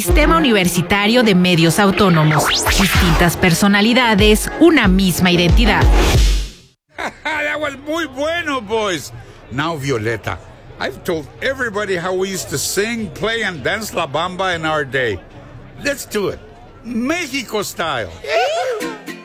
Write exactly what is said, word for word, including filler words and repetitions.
Sistema Universitario de Medios Autónomos. Distintas personalidades, una misma identidad. That was muy bueno, boys. Now, Violeta, I've told everybody how we used to sing, play, and dance La Bamba in our day. Let's do it. Mexico style.